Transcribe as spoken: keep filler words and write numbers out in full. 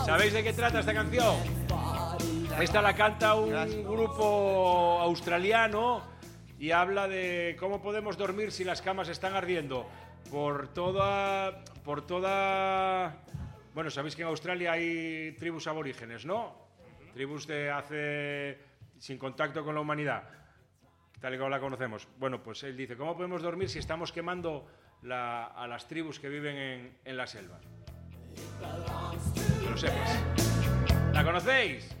¿Sabéis de qué trata esta canción? Esta la canta un grupo australiano y habla de cómo podemos dormir si las camas están ardiendo. Por toda... Por toda... Bueno, sabéis que en Australia hay tribus aborígenes, ¿no? Tribus de hace... sin contacto con la humanidad, tal y como la conocemos. Bueno, pues él dice, ¿cómo podemos dormir si estamos quemando la, a las tribus que viven en, en la selva? Que lo sepas. ¿La conocéis?